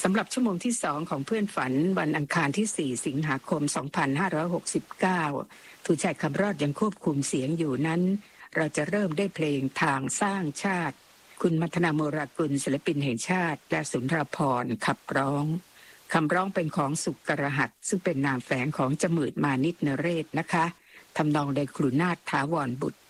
สำหรับชั่วโมงที่2ของเพื่อนฝันวันอังคารที่4สิงหาคม2569ทูชัยคำรอดยังควบคุมเสียงอยู่นั้นเราจะเริ่มได้เพลงทางสร้างชาติคุณมัทนาโมรากุลศิลปินแห่งชาติและสุนทรภรณ์ขับร้องคำร้องเป็นของสุกรหัสซึ่งเป็นนามแฝงของจมืดมานิตนเรศนะคะทำนองโดยครูนาถถาวรบุตร